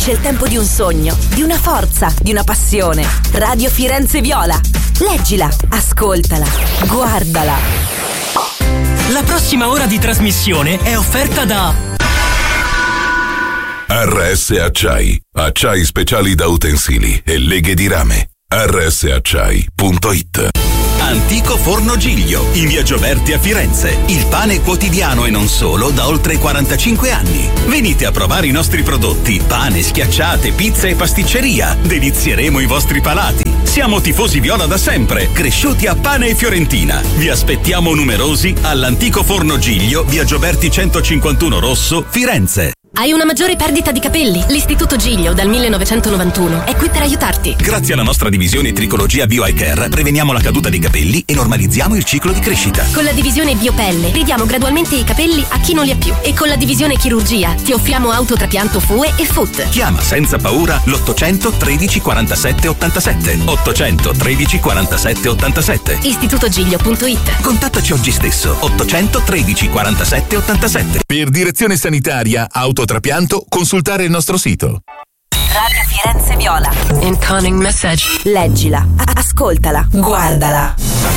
tradisce il tempo di un sogno, di una forza, di una passione. Radio Firenze Viola. Leggila, ascoltala, guardala. La prossima ora di trasmissione è offerta da RS Acciai. Acciai speciali da utensili e leghe di rame. rsacciai.it. Antico Forno Giglio, in via Gioberti a Firenze. Il pane quotidiano e non solo da oltre 45 anni. Venite a provare i nostri prodotti: pane, schiacciate, pizza e pasticceria. Delizieremo i vostri palati. Siamo tifosi viola da sempre, cresciuti a pane e fiorentina. Vi aspettiamo numerosi all'Antico Forno Giglio, via Gioberti 151 Rosso, Firenze. Hai una maggiore perdita di capelli? L'Istituto Giglio dal 1991 è qui per aiutarti. Grazie alla nostra divisione Tricologia Bio Eye Care preveniamo la caduta dei capelli e normalizziamo il ciclo di crescita. Con la divisione Biopelle ridiamo gradualmente i capelli a chi non li ha più. E con la divisione Chirurgia ti offriamo autotrapianto FUE e FUT. Chiama senza paura l'800 13 47 87. 800 13 47 87. Istitutogiglio.it. Contattaci oggi stesso. 800 13 47 87. Per direzione sanitaria, autotrapianto, consultare il nostro sito. Radio Firenze Viola. Incoming message. Leggila, ascoltala, guardala.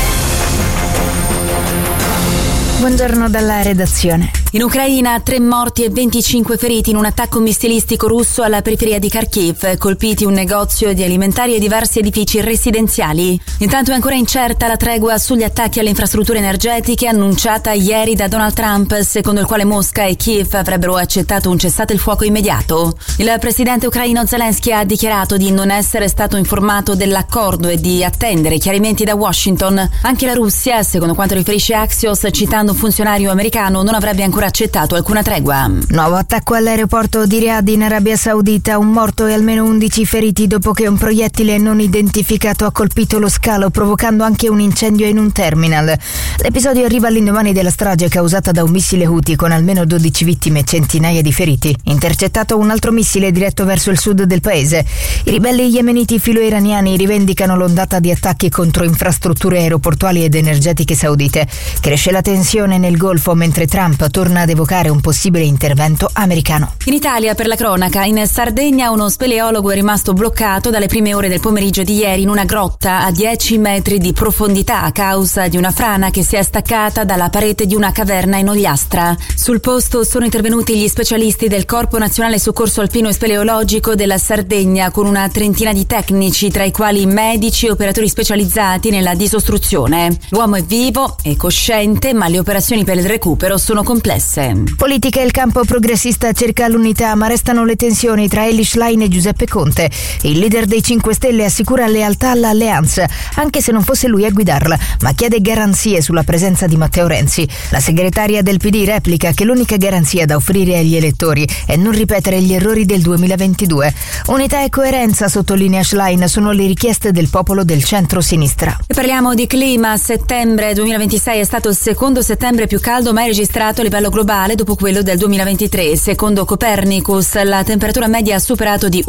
Buongiorno dalla redazione. In Ucraina 3 morti e 25 feriti in un attacco missilistico russo alla periferia di Kharkiv, colpiti un negozio di alimentari e diversi edifici residenziali. Intanto è ancora incerta la tregua sugli attacchi alle infrastrutture energetiche annunciata ieri da Donald Trump, secondo il quale Mosca e Kiev avrebbero accettato un cessate il fuoco immediato. Il presidente ucraino Zelensky ha dichiarato di non essere stato informato dell'accordo e di attendere chiarimenti da Washington. Anche la Russia, secondo quanto riferisce Axios, citando un funzionario americano, non avrebbe ancora accettato alcuna tregua. Nuovo attacco all'aeroporto di Riyadh in Arabia Saudita, un morto e almeno 11 feriti dopo che un proiettile non identificato ha colpito lo scalo, provocando anche un incendio in un terminal. L'episodio arriva all'indomani della strage causata da un missile Houthi con almeno 12 vittime e centinaia di feriti. Intercettato un altro missile diretto verso il sud del paese. I ribelli yemeniti filo-iraniani rivendicano l'ondata di attacchi contro infrastrutture aeroportuali ed energetiche saudite. Cresce la tensione nel Golfo mentre Trump torna ad evocare un possibile intervento americano. In Italia, per la cronaca, in Sardegna uno speleologo è rimasto bloccato dalle prime ore del pomeriggio di ieri in una grotta a 10 metri di profondità a causa di una frana che si è staccata dalla parete di una caverna in Ogliastra. Sul posto sono intervenuti gli specialisti del Corpo Nazionale Soccorso Alpino e Speleologico della Sardegna con una trentina di tecnici, tra i quali medici e operatori specializzati nella disostruzione. L'uomo è vivo e cosciente, ma le operazioni per il recupero sono complesse. Politica. Il campo progressista cerca l'unità, ma restano le tensioni tra Elly Schlein e Giuseppe Conte. Il leader dei 5 Stelle assicura lealtà all'alleanza, anche se non fosse lui a guidarla, ma chiede garanzie sulla presenza di Matteo Renzi. La segretaria del PD replica che l'unica garanzia da offrire agli elettori è non ripetere gli errori del 2022. Unità e coerenza, sottolinea Schlein, sono le richieste del popolo del centro-sinistra. E parliamo di clima. Settembre 2026 è stato il secondo settembre più caldo mai registrato a livello globale dopo quello del 2023. Secondo Copernicus, la temperatura media ha superato di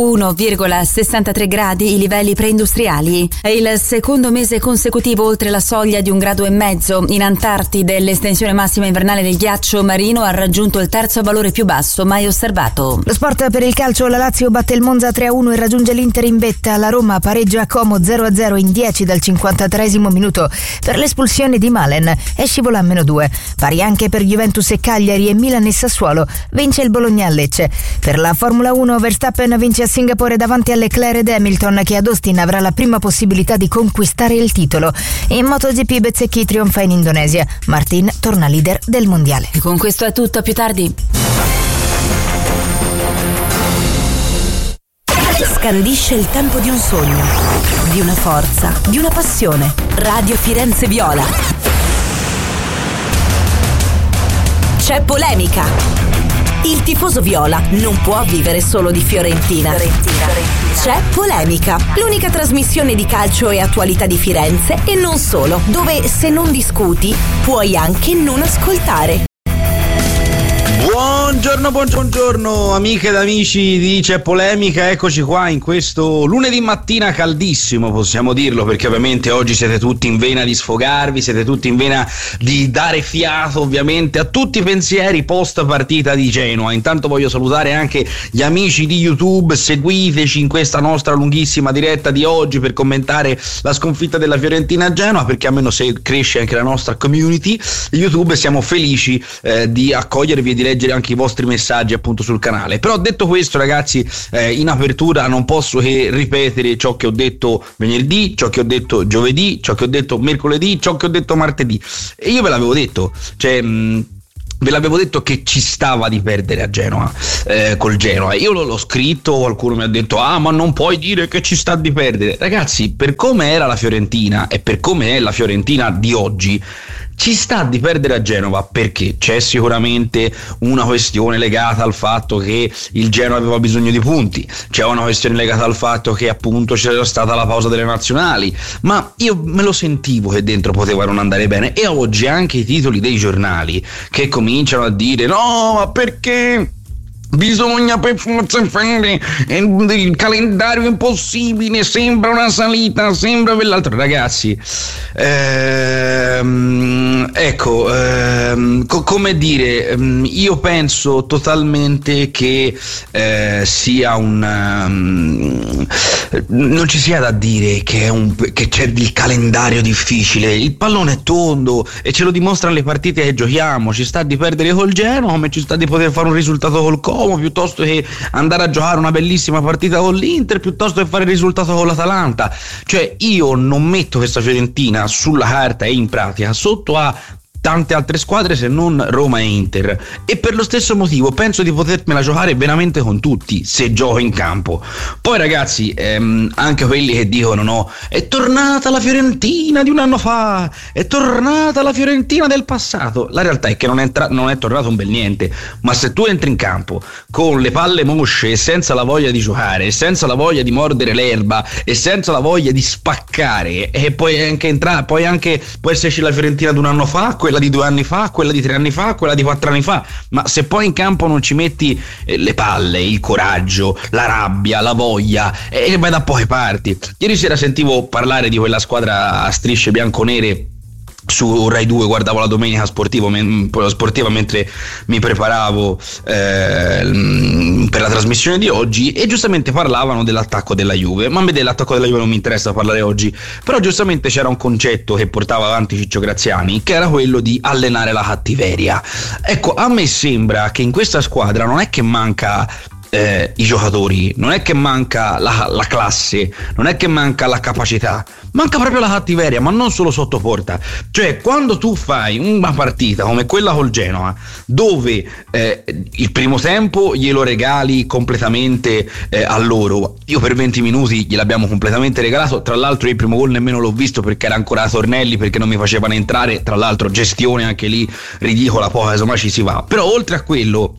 1,63 gradi i livelli preindustriali. È il secondo mese consecutivo oltre la soglia di 1,5 gradi. In Antartide l'estensione massima invernale del ghiaccio marino ha raggiunto il terzo valore più basso mai osservato. Lo sport per il calcio: la Lazio batte il Monza 3-1 e raggiunge l'Inter in vetta. La Roma pareggia a Como 0-0 in 10 dal 53esimo minuto per l'espulsione di Malen e scivola a -2. Pari anche per Juventus e Cagliari, e Milan e Sassuolo. Vince il Bologna a Lecce. Per la Formula 1 Verstappen vince a Singapore davanti a Leclerc ed Hamilton, che ad Austin avrà la prima possibilità di conquistare il titolo. In MotoGP Bezzecchi trionfa in Indonesia. Martin torna leader del mondiale. E con questo è tutto, a più tardi. Scandisce il tempo di un sogno, di una forza, di una passione. Radio Firenze Viola. C'è polemica. Il tifoso viola non può vivere solo di Fiorentina. C'è polemica, l'unica trasmissione di calcio e attualità di Firenze e non solo, dove se non discuti puoi anche non ascoltare. Buongiorno amiche ed amici di C'è Polemica, eccoci qua in questo lunedì mattina caldissimo, possiamo dirlo, perché ovviamente oggi siete tutti in vena di sfogarvi, siete tutti in vena di dare fiato ovviamente a tutti i pensieri post partita di Genoa. Intanto voglio salutare anche gli amici di YouTube, seguiteci in questa nostra lunghissima diretta di oggi per commentare la sconfitta della Fiorentina a Genoa, perché almeno se cresce anche la nostra community YouTube siamo felici di accogliervi e di leggere anche i vostri messaggi appunto sul canale. Però detto questo, ragazzi, in apertura non posso che ripetere ciò che ho detto venerdì, ciò che ho detto giovedì, ciò che ho detto mercoledì, ciò che ho detto martedì, e io ve l'avevo detto, ve l'avevo detto che ci stava di perdere a Genoa, col Genoa. Io l'ho scritto, qualcuno mi ha detto ma non puoi dire che ci sta di perdere. Ragazzi, per come era la Fiorentina e per come è la Fiorentina di oggi, ci sta di perdere a Genova, perché c'è sicuramente una questione legata al fatto che il Genoa aveva bisogno di punti, c'è una questione legata al fatto che appunto c'era stata la pausa delle nazionali, ma io me lo sentivo che dentro poteva non andare bene. E oggi anche i titoli dei giornali che cominciano a dire no, ma perché bisogna per forza fare il calendario impossibile, sembra una salita, sembra quell'altro. Ragazzi, come dire, io penso totalmente che sia non ci sia da dire che c'è il calendario difficile. Il pallone è tondo e ce lo dimostrano le partite che giochiamo. Ci sta di perdere col Genoa come ci sta di poter fare un risultato col Como, piuttosto che andare a giocare una bellissima partita con l'Inter, piuttosto che fare il risultato con l'Atalanta. Cioè, io non metto questa Fiorentina sulla carta e in pratica sotto a tante altre squadre se non Roma e Inter, e per lo stesso motivo penso di potermela giocare veramente con tutti se gioco in campo. Poi ragazzi, anche quelli che dicono no, è tornata la Fiorentina di un anno fa, è tornata la Fiorentina del passato. La realtà è che non è tornato un bel niente, ma se tu entri in campo con le palle mosce e senza la voglia di giocare, e senza la voglia di mordere l'erba, e senza la voglia di spaccare, e puoi anche può esserci la Fiorentina di un anno fa, quella di 2 anni fa, quella di 3 anni fa, quella di 4 anni fa, ma se poi in campo non ci metti le palle, il coraggio, la rabbia, la voglia, vai da poche parti. Ieri sera sentivo parlare di quella squadra a strisce bianconere su Rai 2, guardavo la domenica sportiva mentre mi preparavo per la trasmissione di oggi, e giustamente parlavano dell'attacco della Juve. Ma a me dell'attacco della Juve non mi interessa parlare oggi, però giustamente c'era un concetto che portava avanti Ciccio Graziani, che era quello di allenare la cattiveria. Ecco, a me sembra che in questa squadra non è che manca i giocatori, non è che manca la classe, non è che manca la capacità, manca proprio la cattiveria, ma non solo sotto porta. Cioè, quando tu fai una partita come quella col Genoa, dove il primo tempo glielo regali completamente a loro, io per 20 minuti gliel'abbiamo completamente regalato. Tra l'altro il primo gol nemmeno l'ho visto perché era ancora a Tornelli, perché non mi facevano entrare. Tra l'altro gestione anche lì ridicola, poi insomma ci si va. Però oltre a quello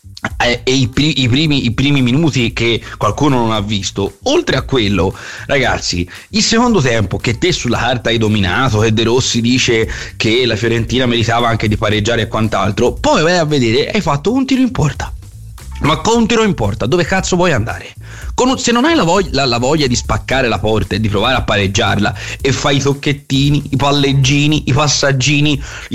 e i primi minuti che qualcuno non ha visto, oltre a quello, ragazzi, il secondo tempo che te sulla carta hai dominato, che De Rossi dice che la Fiorentina meritava anche di pareggiare e quant'altro, poi vai a vedere, hai fatto un tiro in porta. Ma con un tiro in porta dove cazzo vuoi andare? Se non hai la voglia di spaccare la porta e di provare a pareggiarla, e fai i tocchettini, i palleggini, i passaggini, il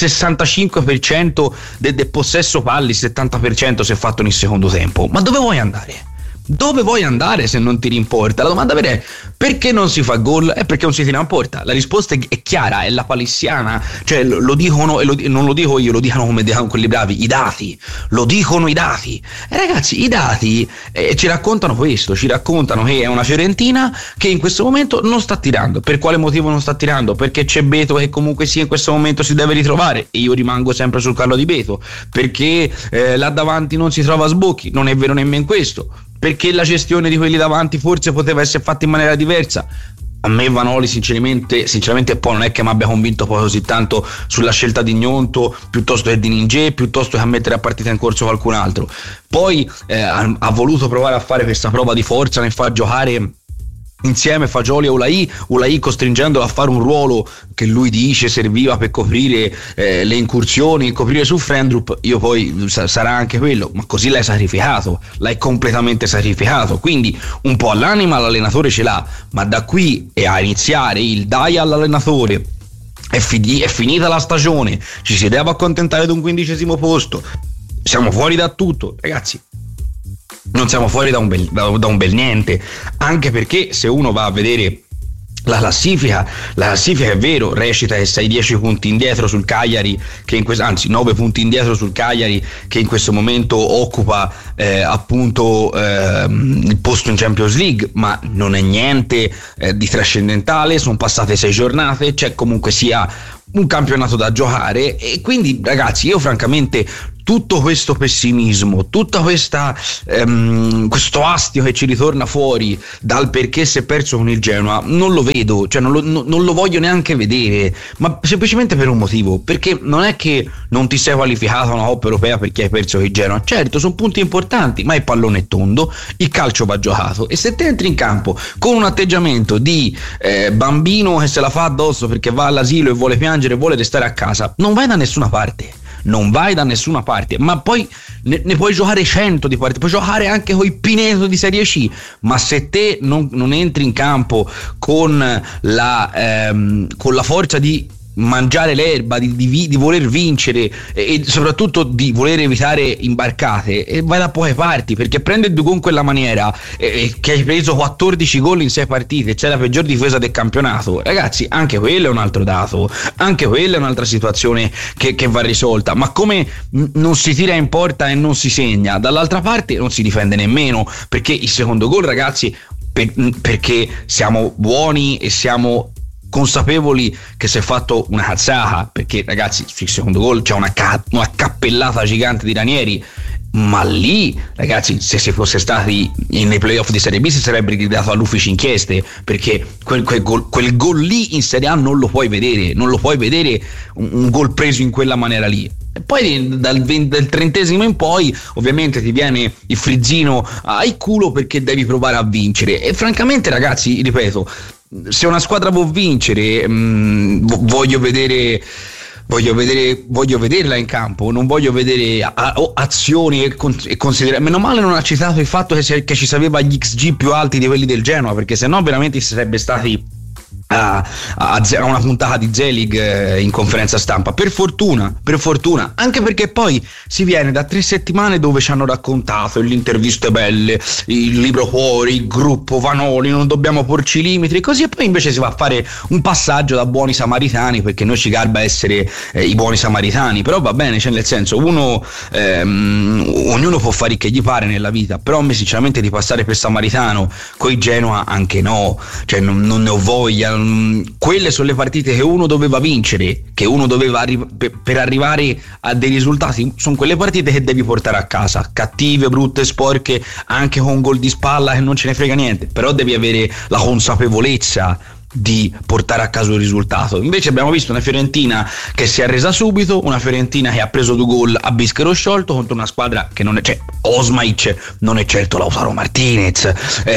65% del possesso palli, il 70% si è fatto nel secondo tempo, ma dove vuoi andare? Dove vuoi andare se non tiri in porta? La domanda vera è: perché non si fa gol? È perché non si tira in porta. La risposta è chiara, è la palissiana. Cioè lo dicono, e non lo dico io, lo dicono come dicono quelli bravi, i dati. Lo dicono i dati. E ragazzi, i dati ci raccontano questo, ci raccontano che è una Fiorentina che in questo momento non sta tirando. Per quale motivo non sta tirando? Perché c'è Beto che comunque sia in questo momento si deve ritrovare, e io rimango sempre sul carro di Beto, perché là davanti non si trova Sbocchi. Non è vero nemmeno questo, perché la gestione di quelli davanti forse poteva essere fatta in maniera diversa. A me Vanoli sinceramente poi non è che mi abbia convinto poi così tanto sulla scelta di Gnonto piuttosto che di Ninjé, piuttosto che a mettere a partita in corso qualcun altro. Poi ha voluto provare a fare questa prova di forza nel far giocare insieme Fagioli e Ulai costringendolo a fare un ruolo che lui dice serviva per coprire le incursioni, coprire su Frendrup. Io poi sarà anche quello, ma così l'hai sacrificato, l'hai completamente sacrificato, quindi un po' all'anima l'allenatore ce l'ha, ma da qui e a iniziare il dai all'allenatore è finita la stagione, ci si deve accontentare di un 15° posto, siamo fuori da tutto, ragazzi. Non siamo fuori da un bel niente, anche perché se uno va a vedere la classifica è vero, recita che sei 10 punti indietro sul Cagliari, anzi 9 punti indietro sul Cagliari, che in questo momento occupa appunto il posto in Champions League, ma non è niente di trascendentale, sono passate 6 giornate, c'è comunque sia un campionato da giocare, e quindi ragazzi io francamente tutto questo pessimismo, tutta questo astio che ci ritorna fuori dal perché si è perso con il Genoa non lo vedo, cioè non lo voglio neanche vedere, ma semplicemente per un motivo, perché non è che non ti sei qualificato a una Coppa Europea perché hai perso con il Genoa, certo sono punti importanti, ma il pallone è tondo, il calcio va giocato, e se te entri in campo con un atteggiamento di bambino che se la fa addosso perché va all'asilo e vuole piangere e vuole restare a casa, non vai da nessuna parte, ma poi ne puoi giocare 100 di partite, puoi giocare anche con i Pineto di Serie C, ma se te non entri in campo con la forza di mangiare l'erba, di voler vincere e soprattutto di voler evitare imbarcate, e vai da poche parti, perché prendere due in quella maniera che hai preso 14 gol in 6 partite, c'è la peggior difesa del campionato, ragazzi, anche quello è un altro dato, anche quella è un'altra situazione che va risolta. Ma come non si tira in porta e non si segna, dall'altra parte non si difende nemmeno, perché il secondo gol, ragazzi, perché siamo buoni e siamo consapevoli che si è fatto una cazzata, perché ragazzi sul secondo gol c'è una cappellata gigante di Ranieri, ma lì ragazzi se si fosse stati nei playoff di Serie B si sarebbe gridato all'ufficio inchieste, perché quel gol lì in Serie A non lo puoi vedere un gol preso in quella maniera lì. E poi dal 30° in poi ovviamente ti viene il frizzino ai culo perché devi provare a vincere, e francamente ragazzi ripeto, se una squadra può vincere voglio vederla in campo, non voglio vedere azioni e considerare. Meno male non ha citato il fatto che ci sapeva gli XG più alti di quelli del Genoa, perché sennò veramente si sarebbe stati a una puntata di Zelig in conferenza stampa. Per fortuna, anche perché poi si viene da 3 settimane dove ci hanno raccontato le interviste belle, il libro fuori, il gruppo Vanoli, non dobbiamo porci limiti, così, e poi invece si va a fare un passaggio da buoni samaritani, perché noi ci garba essere i buoni samaritani, però va bene, cioè nel senso ognuno può fare che gli pare nella vita, però a me sinceramente di passare per samaritano coi Genoa anche no, cioè non ne ho voglia. Quelle sono le partite che uno doveva vincere, che uno doveva per arrivare a dei risultati, sono quelle partite che devi portare a casa, cattive, brutte, sporche, anche con gol di spalla che non ce ne frega niente, però devi avere la consapevolezza di portare a casa il risultato. Invece abbiamo visto una Fiorentina che si è arresa subito, una Fiorentina che ha preso 2 gol a bischero sciolto contro una squadra che non è, cioè Osmaic non è certo Lautaro Martinez,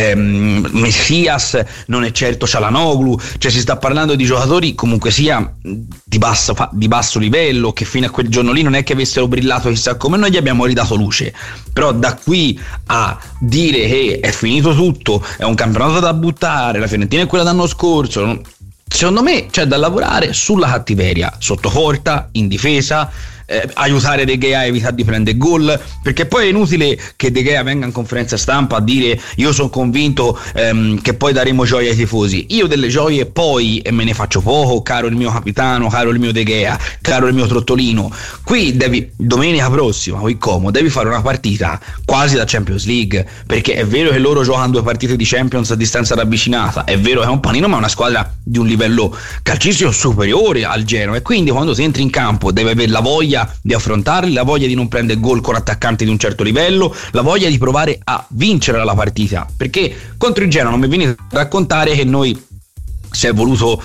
Messias non è certo Çalhanoğlu, cioè si sta parlando di giocatori comunque sia di basso livello, che fino a quel giorno lì non è che avessero brillato chissà come, noi gli abbiamo ridato luce, però da qui a dire che è finito tutto, è un campionato da buttare, la Fiorentina è quella dell'anno scorso, secondo me c'è da lavorare sulla cattiveria sotto porta, in difesa, aiutare De Gea a evitare di prendere gol, perché poi è inutile che De Gea venga in conferenza stampa a dire io sono convinto che poi daremo gioia ai tifosi. Io delle gioie poi e me ne faccio poco, caro il mio capitano, caro il mio De Gea, caro il mio Trottolino. Qui devi, domenica prossima qui Como, devi fare una partita quasi da Champions League, perché è vero che loro giocano 2 partite di Champions a distanza ravvicinata, è vero che è un panino, ma è una squadra di un livello calcistico superiore al Genoa, e quindi quando si entra in campo devi avere la voglia di affrontarli, la voglia di non prendere gol con attaccanti di un certo livello, la voglia di provare a vincere la partita, perché contro il Genoa non mi venite a raccontare che noi si è voluto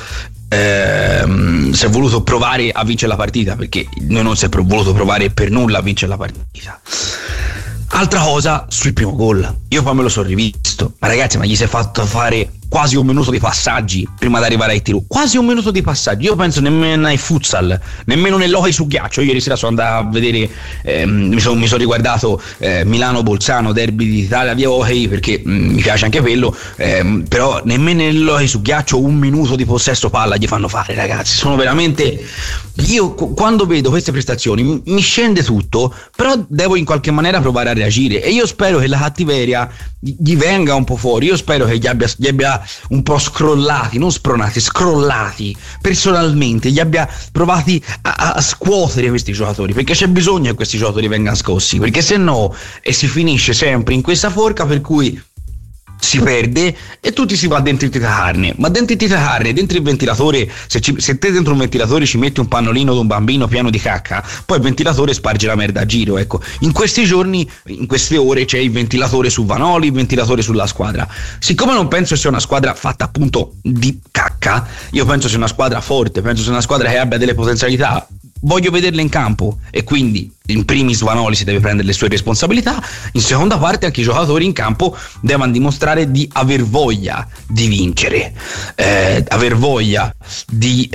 provare a vincere la partita, perché noi non si è voluto provare per nulla a vincere la partita. Altra cosa sul primo gol, io poi me lo sono rivisto, ma ragazzi, ma gli si è fatto fare quasi un minuto di passaggi prima di arrivare ai tiri, quasi un minuto di passaggi. Io penso nemmeno ai futsal, nemmeno nell'hockey su ghiaccio. Io ieri sera sono andato a vedere, mi sono riguardato Milano-Bolzano, derby d'Italia via hockey, perché mi piace anche quello, però nemmeno nell'hockey su ghiaccio un minuto di possesso palla gli fanno fare, ragazzi. Sono veramente, io quando vedo queste prestazioni mi scende tutto, però devo in qualche maniera provare a reagire, e io spero che la cattiveria gli venga un po' fuori. Io spero che gli abbia un po' scrollati, non spronati, scrollati personalmente, gli abbia provati a scuotere questi giocatori, perché c'è bisogno che questi giocatori vengano scossi, perché se no si finisce sempre in questa forca per cui si perde e tutti si va dentro il tiracarne. Ma dentro il tiracarne, dentro il ventilatore, se te dentro un ventilatore ci metti un pannolino di un bambino pieno di cacca, poi il ventilatore sparge la merda a giro. Ecco, in questi giorni, in queste ore, c'è il ventilatore su Vanoli, il ventilatore sulla squadra. Siccome non penso sia una squadra fatta appunto di cacca, io penso sia una squadra forte, penso sia una squadra che abbia delle potenzialità. Voglio vederle in campo, e quindi in primis Vanoli si deve prendere le sue responsabilità, in seconda parte anche i giocatori in campo devono dimostrare di aver voglia di vincere, aver voglia di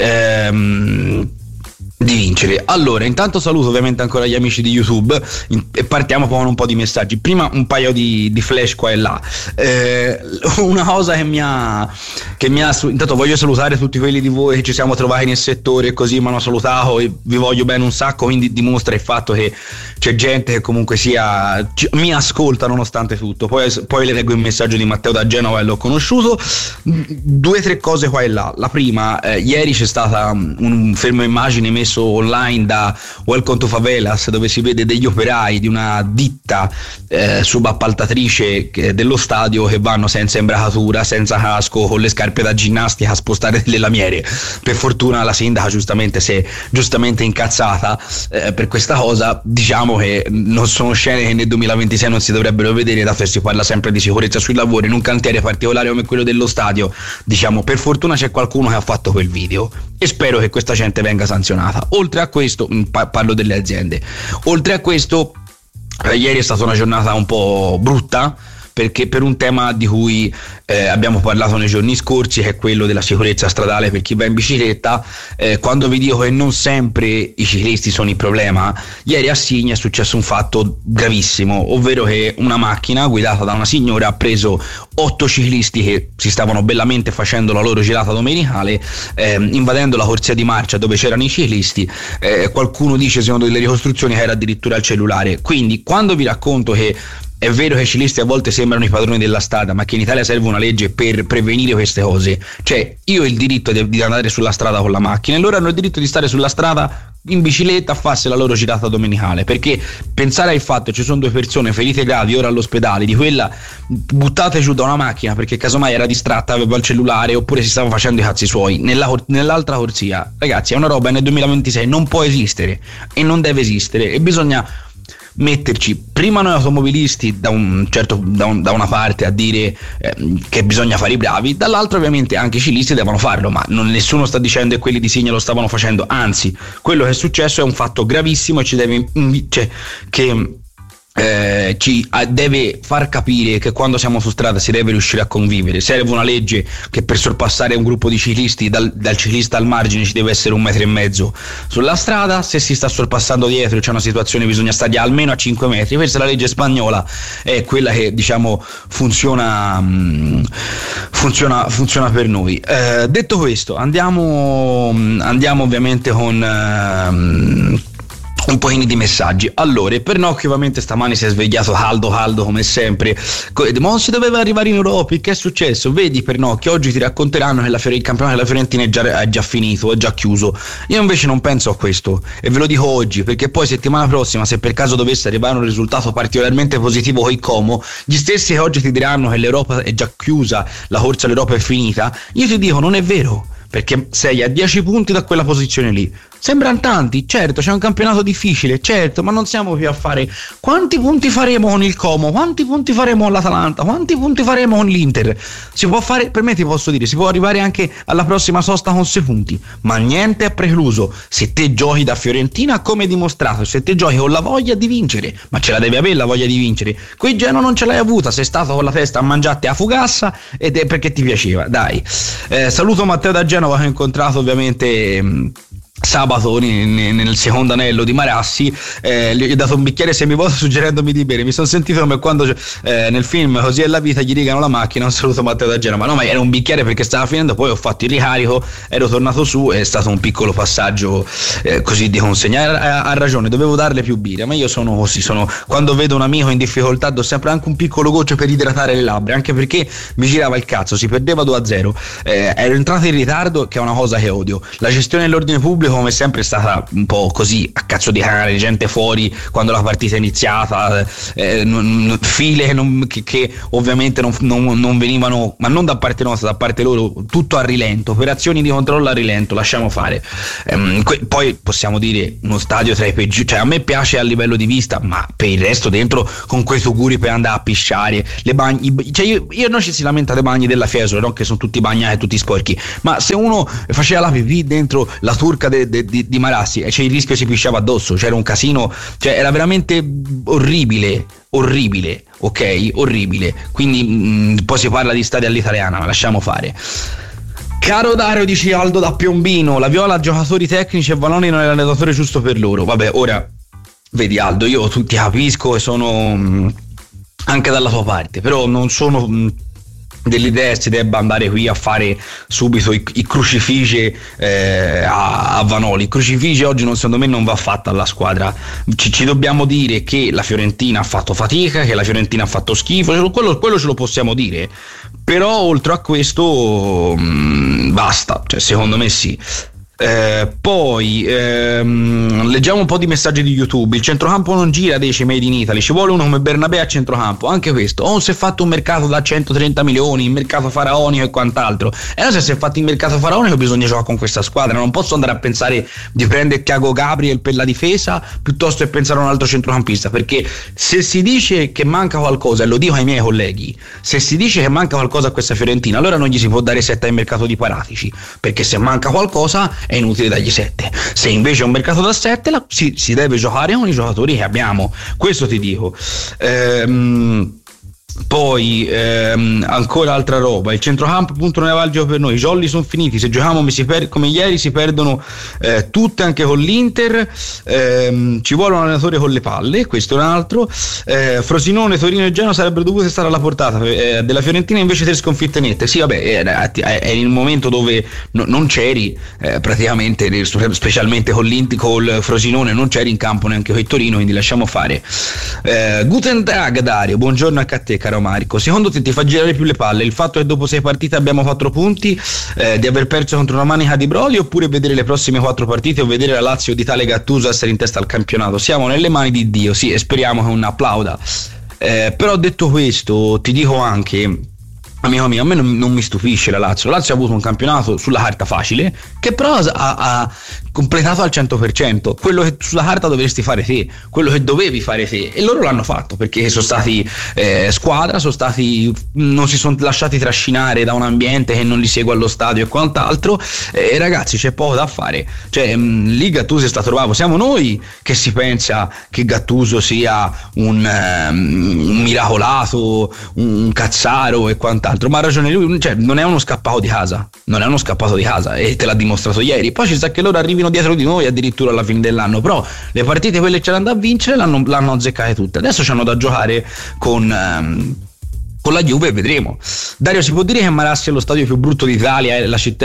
vincere. Allora, intanto saluto ovviamente ancora gli amici di YouTube e partiamo con un po' di messaggi. Prima un paio di flash qua e là. Una cosa che mi ha intanto voglio salutare tutti quelli di voi che ci siamo trovati nel settore e così mi hanno salutato, e vi voglio bene un sacco, quindi dimostra il fatto che c'è gente che comunque mi ascolta nonostante tutto. Poi le leggo il messaggio di Matteo da Genova e l'ho conosciuto. 2 o 3 cose qua e là. La prima, ieri c'è stata un fermo immagine messo online da Welcome to Favelas, dove si vede degli operai di una ditta subappaltatrice dello stadio che vanno senza imbracatura, senza casco, con le scarpe da ginnastica a spostare delle lamiere. Per fortuna la sindaca giustamente si è incazzata per questa cosa. Diciamo che non sono scene che nel 2026 non si dovrebbero vedere, dato che si parla sempre di sicurezza sui lavori in un cantiere particolare come quello dello stadio. Diciamo, per fortuna c'è qualcuno che ha fatto quel video, e spero che questa gente venga sanzionata. Oltre a questo, parlo delle aziende, oltre a questo, ieri è stata una giornata un po' brutta, perché per un tema di cui abbiamo parlato nei giorni scorsi, che è quello della sicurezza stradale per chi va in bicicletta. Quando vi dico che non sempre i ciclisti sono il problema, ieri a Signa è successo un fatto gravissimo, ovvero che una macchina guidata da una signora ha preso 8 ciclisti che si stavano bellamente facendo la loro girata domenicale, invadendo la corsia di marcia dove c'erano i ciclisti. Qualcuno dice, secondo delle ricostruzioni, che era addirittura il cellulare. Quindi quando vi racconto che è vero che i ciclisti a volte sembrano i padroni della strada, ma che in Italia serve una legge per prevenire queste cose, cioè io ho il diritto di andare sulla strada con la macchina, e loro hanno il diritto di stare sulla strada in bicicletta a farsi la loro girata domenicale, perché pensare al fatto che ci sono 2 persone ferite gravi ora all'ospedale, di quella buttate giù da una macchina perché casomai era distratta, aveva il cellulare, oppure si stava facendo i cazzi suoi nell'altra corsia, ragazzi, è una roba nel 2026 non può esistere e non deve esistere, e bisogna metterci prima noi automobilisti da una parte a dire che bisogna fare i bravi, dall'altra ovviamente anche i ciclisti devono farlo, ma nessuno sta dicendo che quelli di Signa lo stavano facendo, anzi quello che è successo è un fatto gravissimo e ci deve far capire che quando siamo su strada si deve riuscire a convivere. Serve una legge che per sorpassare un gruppo di ciclisti dal ciclista al margine ci deve essere 1,5 metri sulla strada. Se si sta sorpassando dietro, c'è una situazione, bisogna stare almeno a 5 metri. Questa è la legge spagnola, è quella che diciamo funziona per noi. Detto questo, andiamo ovviamente con un pochino di messaggi. Allora, Pernocchio ovviamente stamani si è svegliato caldo come sempre, ma non si doveva arrivare in Europa, che è successo? Vedi Pernocchio, oggi ti racconteranno che il campionato della Fiorentina è già finito, è già chiuso. Io invece non penso a questo, e ve lo dico oggi, perché poi settimana prossima, se per caso dovesse arrivare un risultato particolarmente positivo con il Como, gli stessi che oggi ti diranno che l'Europa è già chiusa, la corsa all'Europa è finita, io ti dico non è vero, perché sei a 10 punti da quella posizione lì. sembrano tanti, certo, c'è un campionato difficile, certo, ma non siamo qui a fare quanti punti faremo con il Como, quanti punti faremo con l'Atalanta, quanti punti faremo con l'Inter. Si può fare, per me ti posso dire, si può arrivare anche alla prossima sosta con 6 punti, ma niente è precluso se te giochi da Fiorentina, come dimostrato, se te giochi con la voglia di vincere, ma ce la devi avere la voglia di vincere. Qui Genoa non ce l'hai avuta, sei stato con la testa a mangiarti a fugassa ed è perché ti piaceva, dai. Saluto Matteo da Genova, che ho incontrato ovviamente sabato nel secondo anello di Marassi, gli ho dato un bicchiere semivuoto suggerendomi di bere. Mi sono sentito come quando nel film Così è la vita gli rigano la macchina. Un saluto Matteo da Genova. No, ma era un bicchiere perché stava finendo, poi ho fatto il ricarico, ero tornato su, è stato un piccolo passaggio così di consegnare. Ha ragione, dovevo darle più birra, ma io sono così, quando vedo un amico in difficoltà do sempre anche un piccolo goccio per idratare le labbra, anche perché mi girava il cazzo, si perdeva 2-0, ero entrato in ritardo, che è una cosa che odio. La gestione dell'ordine pubblico come sempre è stata un po' così, a cazzo di cane, gente fuori quando la partita è iniziata, file che ovviamente non venivano, ma non da parte nostra, da parte loro, tutto a rilento, operazioni di controllo a rilento, lasciamo fare. Poi possiamo dire uno stadio tra i peggiori, cioè a me piace a livello di vista, ma per il resto dentro con quei tuguri per andare a pisciare, le bagni, cioè io non ci si lamenta dei bagni della Fiesole, no? Che sono tutti bagnati, tutti sporchi, ma se uno faceva la pipì dentro la turca di Marassi e c'è il rischio che si pisciava addosso, c'era un casino, cioè era veramente orribile, ok? Orribile. Quindi poi si parla di stadi all'italiana, ma lasciamo fare. Caro Dario, dice Aldo da Piombino, la Viola ha giocatori tecnici e Vanoni non è l'allenatore giusto per loro. Vabbè, ora vedi Aldo, io ti capisco e sono anche dalla tua parte, però non sono dell'idea si debba andare qui a fare subito i crucifige a Vanoli. Il crucifige oggi secondo me non va fatta alla squadra, ci dobbiamo dire che la Fiorentina ha fatto fatica, che la Fiorentina ha fatto schifo, quello ce lo possiamo dire, però oltre a questo basta, cioè secondo me sì. Poi leggiamo un po' di messaggi di YouTube. Il centrocampo non gira, dice Made in Italy, ci vuole uno come Bernabé a centrocampo. Anche questo, si è fatto un mercato da 130 milioni, il mercato faraonico e quant'altro, e allora se si è fatto il mercato faraonico bisogna giocare con questa squadra. Non posso andare a pensare di prendere Thiago Gabriel per la difesa piuttosto che pensare a un altro centrocampista, perché se si dice che manca qualcosa, e lo dico ai miei colleghi, se si dice che manca qualcosa a questa Fiorentina, allora non gli si può dare 7 al mercato di Paratici, perché se manca qualcosa è inutile dargli 7. Se invece è un mercato da 7 si deve giocare con i giocatori che abbiamo, questo ti dico. Poi ancora altra roba, il centrocampo punto nevralgico per noi, i jolly sono finiti, se giochiamo come ieri si perdono tutte, anche con l'Inter, ci vuole un allenatore con le palle, questo è un altro. Frosinone, Torino e Genoa sarebbero dovute stare alla portata della Fiorentina, invece 3 sconfitte nette. Sì, vabbè, è il momento dove non c'eri praticamente, specialmente col Frosinone non c'eri in campo neanche con il Torino, quindi lasciamo fare. Guten Tag Dario, buongiorno anche a te caro Marco. Secondo te ti fa girare più le palle il fatto che dopo 6 partite abbiamo 4 punti, di aver perso contro una manica di Broli, oppure vedere le prossime 4 partite o vedere la Lazio di tale Gattuso essere in testa al campionato? Siamo nelle mani di Dio, sì, e speriamo che un applauda. Però detto questo ti dico anche, amico mio, a me non mi stupisce la Lazio ha avuto un campionato sulla carta facile, che però ha completato al 100% quello che sulla carta dovresti fare te, quello che dovevi fare te, e loro l'hanno fatto perché sono stati squadra, non si sono lasciati trascinare da un ambiente che non li segue allo stadio e quant'altro, e ragazzi c'è poco da fare, cioè lì Gattuso è stato bravo. Siamo noi che si pensa che Gattuso sia un miracolato, un cazzaro e quant'altro, ma ha ragione lui, cioè non è uno scappato di casa, e te l'ha dimostrato ieri. Poi ci sa che loro arrivino dietro di noi addirittura alla fine dell'anno, però le partite quelle che c'erano da vincere l'hanno azzeccate tutte. Adesso c'hanno da giocare con la Juve, vedremo. Dario, si può dire che Marassi è lo stadio più brutto d'Italia, è la città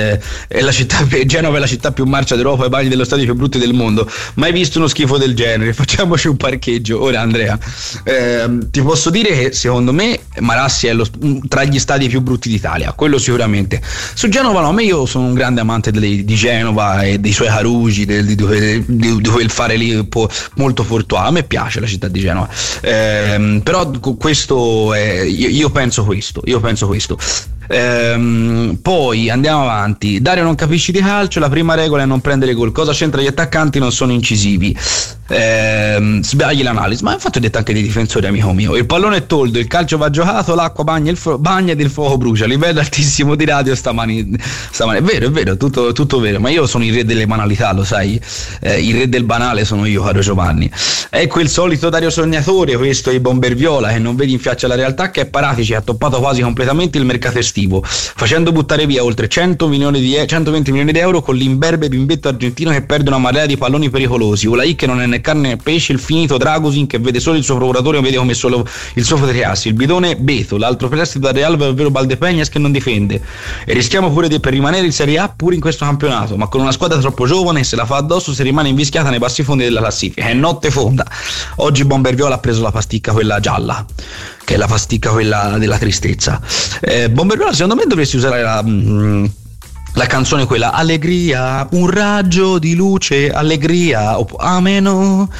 Genova è la città più marcia d'Europa, i bagni dello stadio più brutti del mondo? Mai visto uno schifo del genere? Facciamoci un parcheggio. Ora Andrea, ti posso dire che secondo me Marassi è tra gli stadi più brutti d'Italia, quello sicuramente. Su Genova no, io sono un grande amante di Genova e dei suoi carugi, di quel fare lì molto fortuato. A me piace la città di Genova, però questo è io penso questo. Poi andiamo avanti. Dario, non capisci di calcio, la prima regola è non prendere gol. Cosa c'entra? Gli attaccanti non sono incisivi. Sbagli l'analisi, ma infatti ho detto anche dei difensori, amico mio. Il pallone è tolto, il calcio va giocato, l'acqua bagna ed il fuoco brucia. Livello altissimo di radio stamani. È vero, tutto vero, ma io sono il re delle banalità, lo sai, il re del banale sono io, caro Giovanni. Ecco il solito Dario sognatore, questo è il bomber viola, che non vedi in faccia la realtà, che è Paratici, ha toppato quasi completamente il mercato estivo, facendo buttare via oltre 120 milioni di euro con l'imberbe bimbetto argentino che perde una marea di palloni pericolosi, Ulai che non è né carne né pesce, il finito Dragusin che vede solo il suo procuratore, vede come solo il suo Fotreassi, il bidone Beto, l'altro prestito da Real, ovvero Valdepeñas che non difende, e rischiamo pure per rimanere in Serie A pure in questo campionato, ma con una squadra troppo giovane, se la fa addosso si rimane invischiata nei bassi fondi della classifica. È notte fonda. Oggi Bomber Viola ha preso la pasticca quella gialla, che è la pasticca quella della tristezza. Bomber Viola, secondo me dovresti usare la canzone quella Allegria, un raggio di luce, allegria, ameno,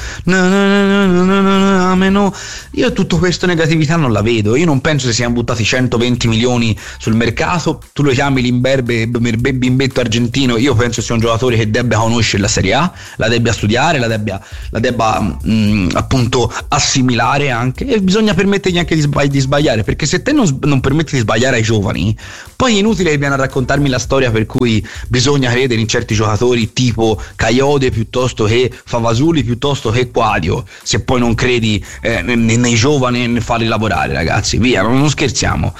ameno. Io tutto questo negatività non la vedo. Io non penso che siano buttati 120 milioni sul mercato. Tu lo chiami l'imberbe bimbetto argentino, io penso sia un giocatore che debba conoscere la Serie A, la debba studiare, la debba appunto assimilare anche, e bisogna permettergli anche di sbagliare, perché se te non permetti di sbagliare ai giovani, poi è inutile che vieni a raccontarmi la storia per cui bisogna credere in certi giocatori tipo Caiode piuttosto che Favasuli piuttosto che Quadio, se poi non credi nei giovani e ne farli lavorare, ragazzi, via, non scherziamo.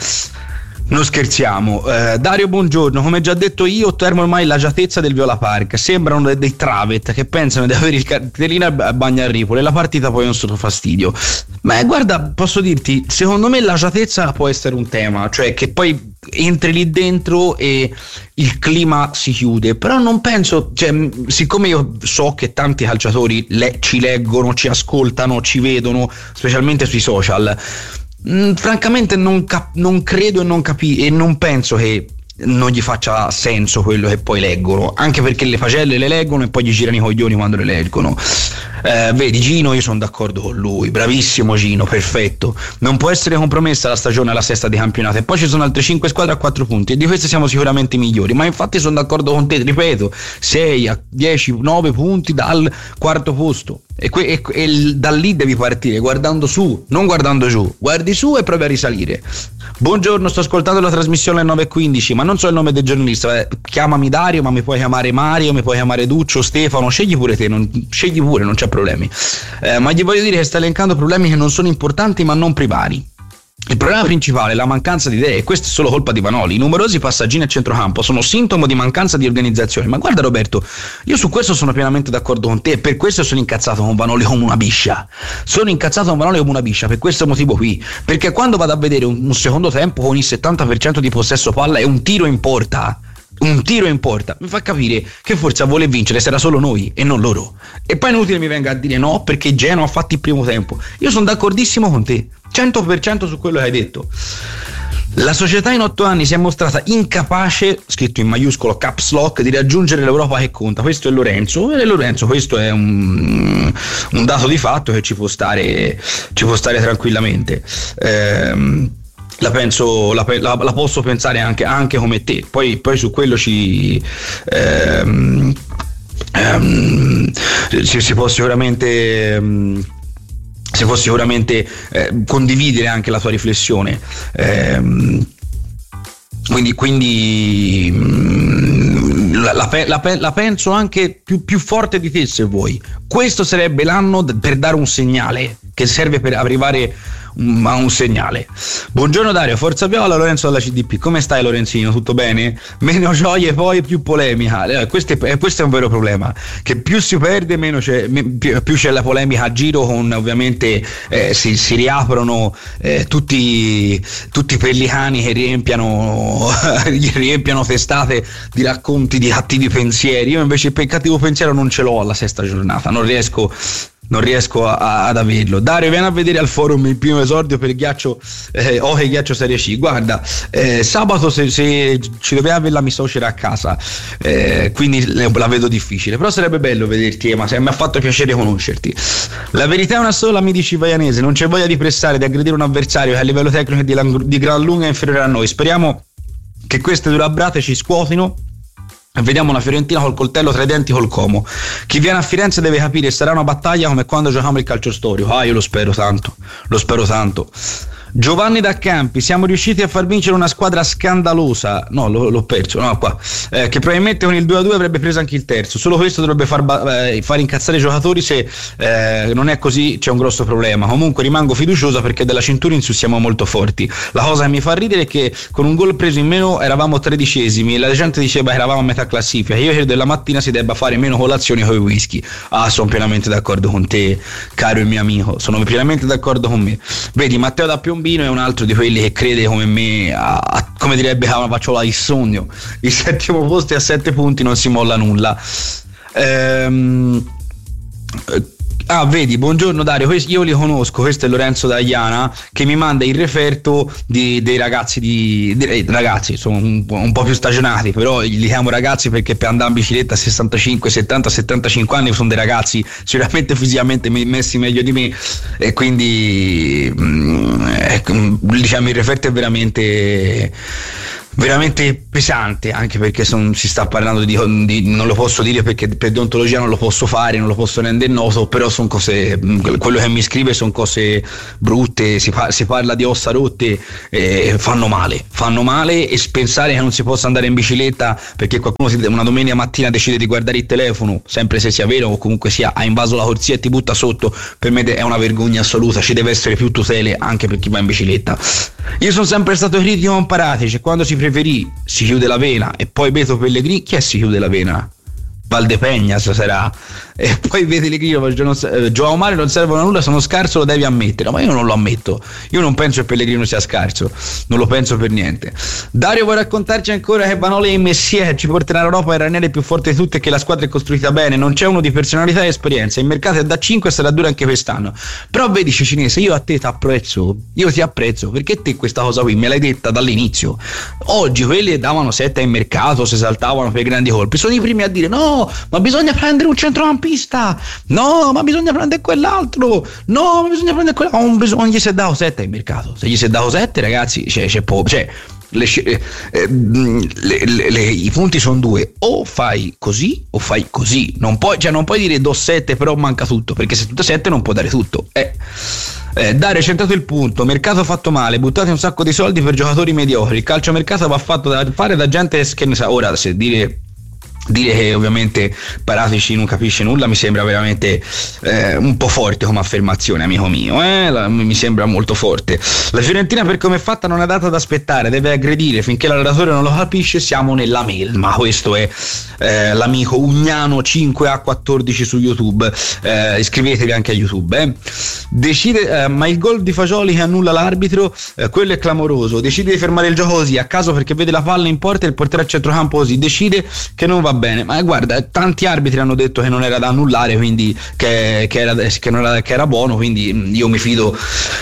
Dario, buongiorno. Come già detto io, termo ormai l'agiatezza del Viola Park. Sembrano dei travet che pensano di avere il cartellino a Bagnarripoli e la partita poi è un solo fastidio. Ma guarda, posso dirti, secondo me l'agiatezza può essere un tema, cioè che poi entri lì dentro e il clima si chiude, però non penso, cioè, siccome io so che tanti calciatori ci leggono, ci ascoltano, ci vedono, specialmente sui social, francamente non credo e non penso che non gli faccia senso quello che poi leggono, anche perché le pagelle le leggono e poi gli girano i coglioni quando le leggono. Vedi, Gino, io sono d'accordo con lui, bravissimo Gino, perfetto, non può essere compromessa la stagione alla sesta di campionato, e poi ci sono altre 5 squadre a 4 punti e di queste siamo sicuramente i migliori, ma infatti sono d'accordo con te, ripeto, 6 a 10, 9 punti dal quarto posto, e da lì devi partire guardando su, non guardando giù, guardi su e provi a risalire. Buongiorno, sto ascoltando la trasmissione alle 9:15, ma non so il nome del giornalista, chiamami Dario, ma mi puoi chiamare Mario, mi puoi chiamare Duccio, Stefano, scegli pure te, non c'è problemi, ma gli voglio dire che sta elencando problemi che non sono importanti ma non primari. Il problema principale è la mancanza di idee, e questo è solo colpa di Vanoli. I numerosi passaggini a centrocampo sono sintomo di mancanza di organizzazione. Ma guarda Roberto, io su questo sono pienamente d'accordo con te, e per questo sono incazzato con Vanoli come una biscia. Per questo motivo qui, perché quando vado a vedere un secondo tempo con il 70% di possesso palla e un tiro in porta, mi fa capire che forse a voler vincere sarà solo noi e non loro. E poi è inutile mi venga a dire no perché Genoa ha fatto il primo tempo. Io sono d'accordissimo con te, 100% su quello che hai detto. La società in 8 anni si è mostrata incapace, scritto in maiuscolo caps lock, di raggiungere l'Europa che conta. Questo è Lorenzo, e Lorenzo questo è un dato di fatto che ci può stare tranquillamente. La posso pensare anche come te, poi su quello si può sicuramente condividere anche la tua riflessione, quindi la penso anche più forte di te, se vuoi. Questo sarebbe l'anno per dare un segnale, che serve per arrivare a un segnale. Buongiorno Dario, forza Viola, Lorenzo dalla CDP. Come stai Lorenzino? Tutto bene? Meno gioie poi più polemica. Questo è un vero problema, che più si perde più c'è la polemica a giro, con ovviamente si riaprono tutti i pellicani che riempiano testate di racconti di cattivi pensieri. Io invece il cattivo pensiero non ce l'ho alla sesta giornata, non riesco ad averlo. Dario, vieni a vedere al forum il primo esordio per Ghiaccio Ghiaccio Serie C. Guarda, sabato se ci doveva avere la misocera a casa, quindi la vedo difficile, però sarebbe bello vederti, ma mi ha fatto piacere conoscerti. La verità è una sola, mi dici Vaianese, non c'è voglia di pressare, di aggredire un avversario che a livello tecnico di gran lunga è inferiore a noi. Speriamo che queste due labbrate ci scuotino e vediamo una Fiorentina col coltello tra i denti col Como. Chi viene a Firenze deve capire che sarà una battaglia come quando giochiamo il calcio storico. Io lo spero tanto. Giovanni da Campi, siamo riusciti a far vincere una squadra scandalosa, no l'ho perso, no qua, che probabilmente con il 2-2 avrebbe preso anche il terzo, solo questo dovrebbe far incazzare i giocatori, se non è così c'è un grosso problema. Comunque rimango fiduciosa perché della cintura in su siamo molto forti. La cosa che mi fa ridere è che con un gol preso in meno eravamo 13esimi e la gente diceva che eravamo a metà classifica. Io credo che la mattina si debba fare meno colazioni con i whisky. Sono pienamente d'accordo con te, caro il mio amico, sono pienamente d'accordo con me. Vedi, Matteo da Piombino è un altro di quelli che crede come me come direbbe Cavapaciola, il sogno. Il 7° posto e a 7 punti non si molla nulla. Vedi, buongiorno Dario, io li conosco, questo è Lorenzo da Iana che mi manda il referto dei ragazzi ragazzi, sono un po' più stagionati, però li chiamo ragazzi perché per andare in bicicletta a 65, 70, 75 anni sono dei ragazzi sicuramente fisicamente messi meglio di me, e quindi diciamo il referto è veramente pesante, anche perché si sta parlando di non lo posso dire perché per deontologia non lo posso fare, non lo posso rendere noto, però sono cose, quello che mi scrive sono cose brutte, si parla di ossa rotte, fanno male, e pensare che non si possa andare in bicicletta perché qualcuno una domenica mattina decide di guardare il telefono, sempre se sia vero o comunque sia, ha invaso la corsia e ti butta sotto, per me è una vergogna assoluta. Ci deve essere più tutele anche per chi va in bicicletta. Io sono sempre stato critico con Paratici, quando si chiude la vena e poi Beto Pellegrini, chi è si chiude la vena? Valdepeñas sarà, e poi Pellegrino, Joao Mario non servono a nulla, sono scarso, lo devi ammettere. Ma io non lo ammetto, io non penso che Pellegrino sia scarso, non lo penso per niente. Dario, vuoi raccontarci ancora che Vanoli e Messier ci porteranno in Europa, il Ranieri più forte di tutti e che la squadra è costruita bene, non c'è uno di personalità e esperienza, il mercato è da 5 e sarà duro anche quest'anno. Però vedi Cicinese, io ti apprezzo perché te questa cosa qui me l'hai detta dall'inizio. Oggi quelli che davano 7 in mercato, si esaltavano per i grandi colpi, sono i primi a dire no, ma bisogna prendere un centrocampista, no, ma bisogna prendere quell'altro, no, ma bisogna prendere quell'altro. Non gli si è dato 7 in mercato. Se gli si è dato 7, ragazzi, i punti sono 2: o fai così o fai così. Non puoi dire do 7 però manca tutto, perché se tutto 7 non può dare tutto. Dario, centrato il punto, mercato fatto male, buttate un sacco di soldi per giocatori mediocri, il calciomercato va fatto fare da gente che ne sa. Ora, se dire che ovviamente Paratici non capisce nulla mi sembra veramente un po' forte come affermazione, amico mio, mi sembra molto forte. La Fiorentina, per come è fatta, non è data ad aspettare, deve aggredire, finché l'allenatore non lo capisce siamo nella melma. Questo è l'amico Ugnano 5A14 su YouTube, iscrivetevi anche a YouTube. Decide, ma il gol di Fagioli che annulla l'arbitro, quello è clamoroso. Decide di fermare il gioco così a caso perché vede la palla in porta e il portiere a centrocampo così decide che non va bene. Ma guarda, tanti arbitri hanno detto che non era da annullare, quindi che era buono, quindi io mi fido,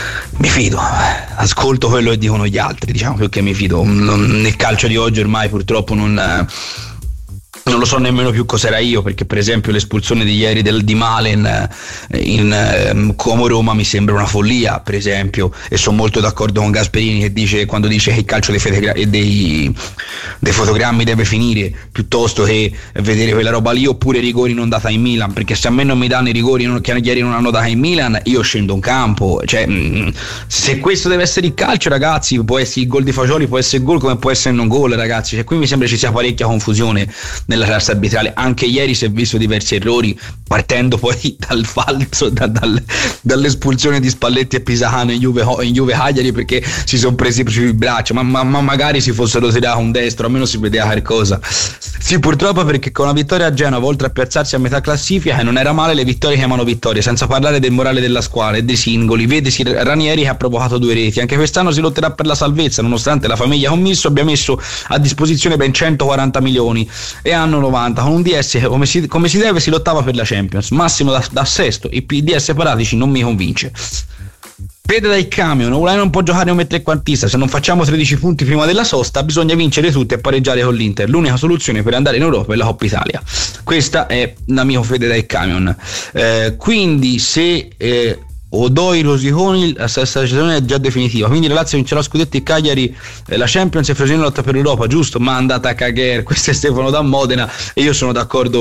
ascolto quello che dicono gli altri, diciamo, perché mi fido. Nel calcio di oggi ormai purtroppo non lo so nemmeno più cos'era io, perché per esempio l'espulsione di ieri di Malen in Como Roma mi sembra una follia, per esempio, e sono molto d'accordo con Gasperini quando dice che il calcio dei fotogrammi deve finire piuttosto che vedere quella roba lì, oppure rigori non data in Milan, perché se a me non mi danno i rigori che ieri non hanno data in Milan io scendo in campo. Cioè, se questo deve essere il calcio, ragazzi, può essere il gol di Fagioli, può essere gol come può essere non gol, ragazzi. Cioè, qui mi sembra ci sia parecchia confusione nella classe arbitrale. Anche ieri si è visto diversi errori, partendo poi dal falso, dall'espulsione di Spalletti e Pisano in Juve Cagliari, perché si sono presi sui bracci, ma magari si fossero tirati un destro, almeno si vedeva qualcosa. Sì, purtroppo, perché con la vittoria a Genova, oltre a piazzarsi a metà classifica, che non era male, le vittorie chiamano vittorie, senza parlare del morale della squadra e dei singoli. Vedesi Ranieri che ha provocato 2 reti. Anche quest'anno si lotterà per la salvezza, nonostante la famiglia Commisso abbia messo a disposizione ben 140 milioni e hanno 90. Con un DS come si deve si lottava per la Champions, massimo da sesto. I DS Paratici non mi convince. Vede dai camion, non può giocare come trequartista, se non facciamo 13 punti prima della sosta bisogna vincere tutti e pareggiare con l'Inter, l'unica soluzione per andare in Europa è la Coppa Italia. Questa è l'amico Fede dai camion. Quindi se Odoi Rosiconi, la stagione è già definitiva, quindi la Lazio vincerà scudetto, il Cagliari la Champions e Frosinone lotta per l'Europa, giusto? Ma andata a cagare, questo è Stefano da Modena e io sono d'accordo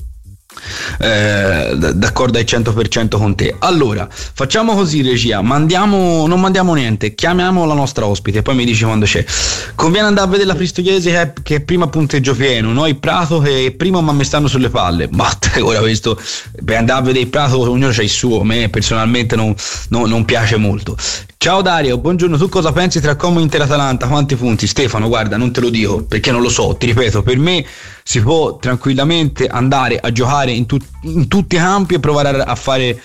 al 100% con te. Allora facciamo così, regia, non mandiamo niente, chiamiamo la nostra ospite e poi mi dici quando c'è. Conviene andare a vedere la Pistoiese che è prima punteggio pieno, noi Prato che è primo ma mi stanno sulle palle, ma ora questo per andare a vedere il Prato ognuno c'ha il suo, a me personalmente non piace molto. Ciao Dario, buongiorno, tu cosa pensi tra Como, Inter e Atalanta? Quanti punti? Stefano, guarda, non te lo dico perché non lo so, ti ripeto, per me si può tranquillamente andare a giocare in tutti i campi e provare a fare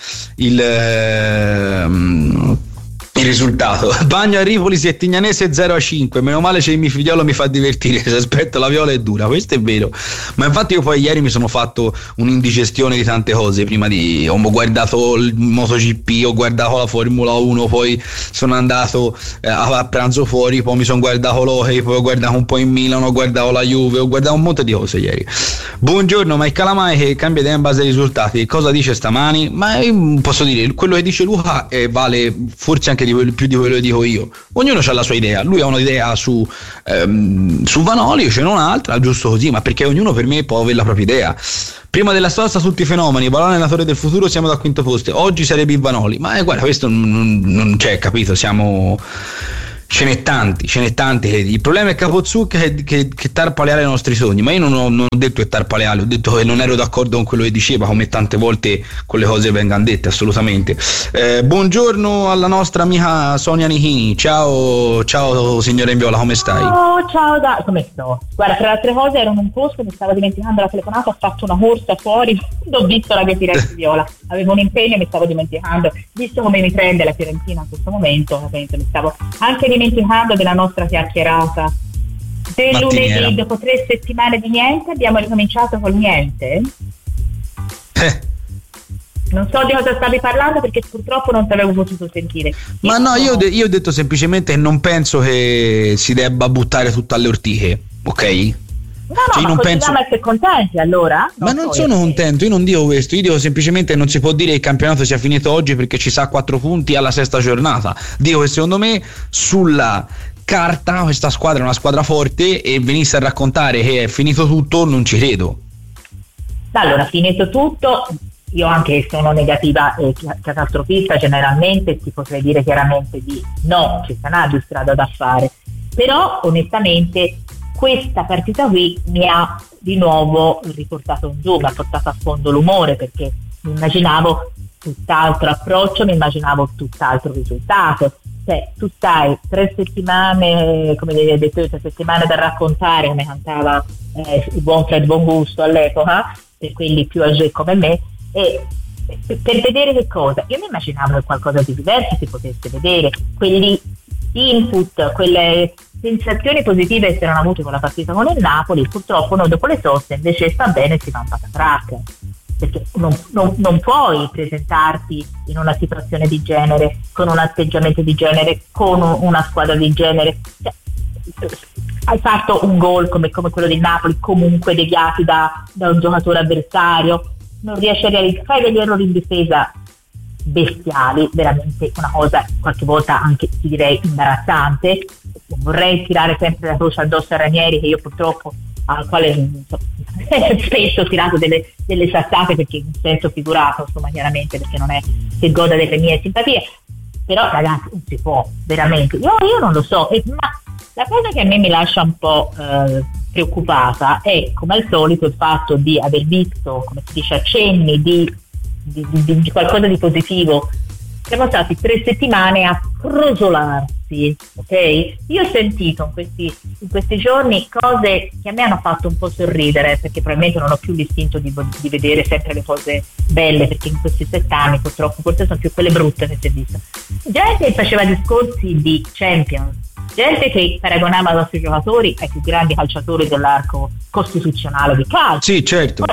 il risultato. Bagno a Ripoli, Settignanese 0-5, meno male c'è il mio figliolo, mi fa divertire, se aspetto la viola è dura, questo è vero, ma infatti io poi ieri mi sono fatto un'indigestione di tante cose, prima ho guardato il MotoGP, ho guardato la Formula 1, poi sono andato a pranzo fuori, poi mi sono guardato l'Hockey, poi ho guardato un po' in Milano, ho guardato la Juve, ho guardato un monte di cose ieri. Buongiorno, ma il Calamai che cambia idea in base ai risultati, cosa dice stamani? Ma posso dire, quello che dice Luca vale forse anche più di quello che dico io, ognuno ha la sua idea, lui ha un'idea su Vanoli, io ce n'ho un'altra, giusto così, ma perché ognuno per me può avere la propria idea. Prima della sosta tutti i fenomeni, Valone allenatore del futuro, siamo dal quinto posto, oggi sarebbe il Vanoli, ma guarda, questo non c'è, capito, ce n'è tanti. Il problema è Capozzucca che tarpaleale i nostri sogni, ma io non ho detto che tarpaleale, ho detto che non ero d'accordo con quello che diceva, come tante volte con le cose vengano dette, assolutamente. Buongiorno alla nostra amica Sonia Nichini, ciao signora in viola, come stai? Ciao, come sto? Guarda, tra le altre cose ero in un posto, mi stavo dimenticando la telefonata, ho fatto una corsa fuori, ho visto la Firenze Viola, avevo un impegno e mi stavo dimenticando, visto come mi prende la Fiorentina in questo momento, ovviamente mi stavo anche dimenticando della nostra chiacchierata del lunedì. Dopo 3 settimane di niente abbiamo ricominciato col niente. Non so di cosa stavi parlando perché purtroppo non ti avevo potuto sentire. Ma no, io ho detto semplicemente che non penso che si debba buttare tutto alle ortiche, ok? No, ma non penso... essere contenti allora? Ma non sono contento, io non dico questo, io dico semplicemente che non si può dire che il campionato sia finito oggi perché ci sa 4 punti alla 6ª giornata. Dico che secondo me sulla carta questa squadra è una squadra forte e venisse a raccontare che è finito tutto non ci credo. Allora, finito tutto, io anche sono negativa e catastrofista generalmente, ti potrei dire chiaramente di no, ci sarà più strada da fare, però onestamente questa partita qui mi ha di nuovo riportato in giù, mi ha portato a fondo l'umore perché mi immaginavo tutt'altro approccio, mi immaginavo tutt'altro risultato. Cioè, tu stai 3 settimane, come hai detto, 3 settimane da raccontare, come cantava il buon Fred Bongusto all'epoca, per quelli più âgé come me, e per vedere che cosa? Io mi immaginavo che qualcosa di diverso si potesse vedere, quelli input, quelle sensazioni positive che si erano avute con la partita con il Napoli, purtroppo noi dopo le soste invece sta bene si va un patatrack, perché non puoi presentarti in una situazione di genere, con un atteggiamento di genere, con una squadra di genere. Cioè, hai fatto un gol come quello del Napoli, comunque deviati da un giocatore avversario, non riesci a realizzare, fai degli errori in difesa bestiali, veramente una cosa qualche volta anche ti direi imbarazzante. Vorrei tirare sempre la croce addosso a Ranieri, che io purtroppo al quale spesso ho tirato delle sassate perché in senso figurato, insomma, chiaramente perché non è che goda delle mie simpatie, però ragazzi non si può veramente, io non lo so, ma la cosa che a me mi lascia un po' preoccupata è come al solito il fatto di aver visto, come si dice, accenni di qualcosa di positivo. Siamo stati 3 settimane a crosolarsi, ok? Io ho sentito in questi giorni cose che a me hanno fatto un po' sorridere, perché probabilmente non ho più l'istinto di vedere sempre le cose belle, perché in questi 7 anni purtroppo forse sono più quelle brutte che si è vista. Gente che faceva discorsi di Champions, gente che paragonava i nostri giocatori ai più grandi calciatori dell'arco costituzionale di calcio. Sì, certo.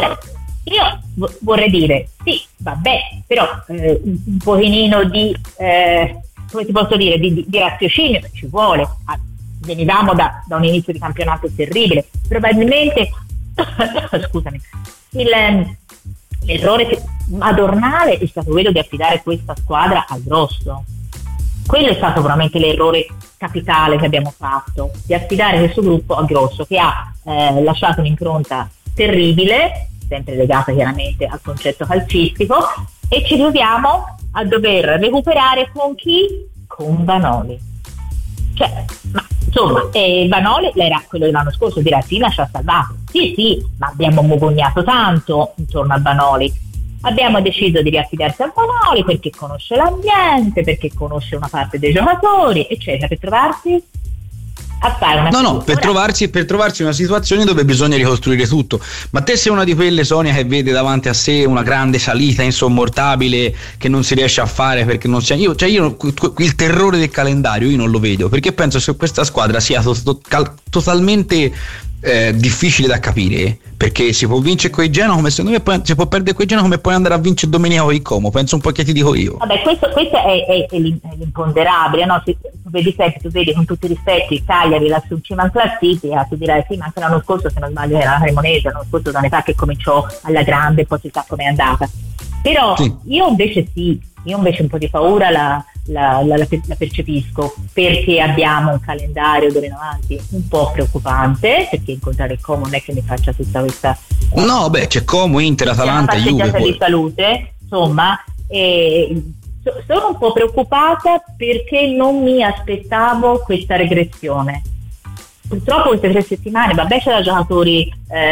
Io vorrei dire, sì, vabbè, però un pochino di, come ti posso dire, di raziocinio ci vuole. Venivamo da un inizio di campionato terribile. Probabilmente, scusami, l'errore madornale è stato quello di affidare questa squadra al grosso. Quello è stato veramente l'errore capitale che abbiamo fatto, di affidare questo gruppo al grosso, che ha lasciato un'impronta terribile, sempre legata chiaramente al concetto calcistico, e ci troviamo a dover recuperare con chi? Con Vanoli. Cioè, ma insomma, Vanoli era quello dell'anno scorso, dirà sì, ma ci ha salvato. Sì, ma abbiamo mogognato tanto intorno a Vanoli. Abbiamo deciso di riaffidarsi a Vanoli perché conosce l'ambiente, perché conosce una parte dei giocatori, eccetera, per trovarsi a fare una per trovarsi in una situazione dove bisogna ricostruire tutto. Ma te sei una di quelle, Sonia, che vede davanti a sé una grande salita insormontabile che non si riesce a fare perché non sia io il terrore del calendario io non lo vedo, perché penso che questa squadra sia totalmente difficile da capire, perché si può vincere con il Genoa come secondo me si può perdere con il Genoa come puoi andare a vincere domenica con il Como. Penso un po' che ti dico io. Vabbè, questo è l'imponderabile, no? Se tu vedi con tutti i rispetti il Cagliari lassù in cima in classifica, tu dirai sì, ma anche l'anno scorso, se non sbaglio, era la Cremonese, l'anno scorso da un'età che cominciò alla grande, poi si sa com'è andata. Però sì. Io invece un po' di paura la percepisco, perché abbiamo un calendario d'ora in avanti un po' preoccupante, perché incontrare il Como non è che mi faccia tutta questa c'è Como, Inter, Atalanta, Juve di salute, insomma, sono un po' preoccupata perché non mi aspettavo questa regressione. Purtroppo queste 3 settimane, c'è da giocatori